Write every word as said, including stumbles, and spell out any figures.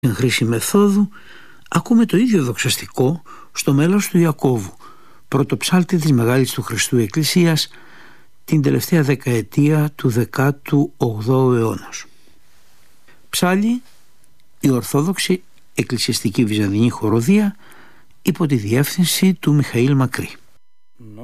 Στην χρήση μεθόδου ακούμε το ίδιο δοξαστικό στο μέλος του Ιακώβου, πρωτοψάλτη της Μεγάλης του Χριστού Εκκλησίας, την τελευταία δεκαετία του δεκάτου όγδοου αιώνα. Ψάλλει η Ορθόδοξη Εκκλησιαστική Βυζαντινή Χοροδία υπό τη διεύθυνση του Μιχαήλ Μακρύ.